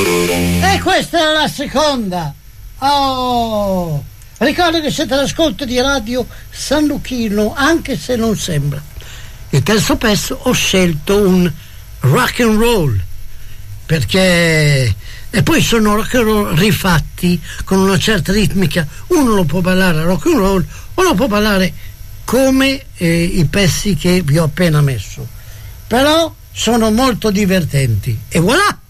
E questa è la seconda. Oh, ricordo che siete all'ascolto di Radio San Luchino, anche se non sembra. Il terzo pezzo ho scelto un rock and roll, perché e poi sono rock and roll rifatti con una certa ritmica. Uno lo può ballare rock and roll o lo può ballare come i pezzi che vi ho appena messo, però sono molto divertenti. E voilà!